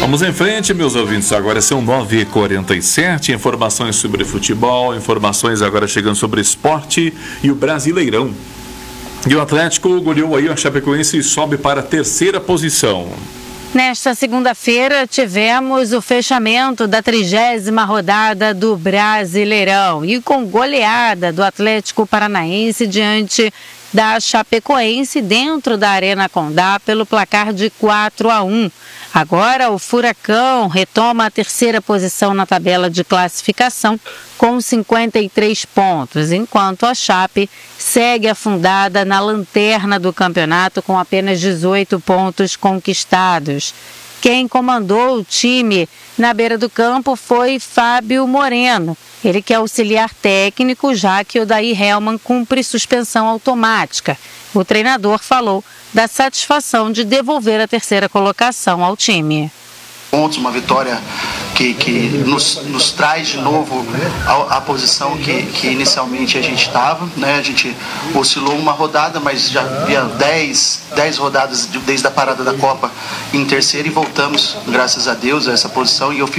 Vamos em frente, meus ouvintes. Agora são 9h47. Informações sobre futebol, informações agora chegando sobre esporte e o Brasileirão. E o Atlético goleou aí a Chapecoense e sobe para a terceira posição. Nesta segunda-feira, tivemos o fechamento da 30ª rodada do Brasileirão e com goleada do Atlético Paranaense diante da Chapecoense dentro da Arena Condá pelo placar de 4-1. Agora o Furacão retoma a terceira posição na tabela de classificação com 53 pontos, enquanto a Chape segue afundada na lanterna do campeonato com apenas 18 pontos conquistados. Quem comandou o time na beira do campo foi Fábio Moreno. Ele que é auxiliar técnico, já que o Odair Hellmann cumpre suspensão automática. O treinador falou da satisfação de devolver a terceira colocação ao time. Uma vitória que nos traz de novo a posição que inicialmente a gente estava, né? A gente oscilou uma rodada, mas já havia 10 rodadas desde a parada da Copa em terceira e voltamos, graças a Deus, a essa posição. E eu